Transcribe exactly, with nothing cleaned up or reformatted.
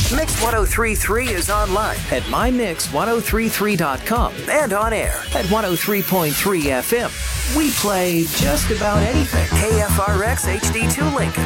Mix ten thirty-three is online at my mix ten thirty-three dot com and on air at one oh three point three F M. We play just about anything. K F R X H D two Lincoln,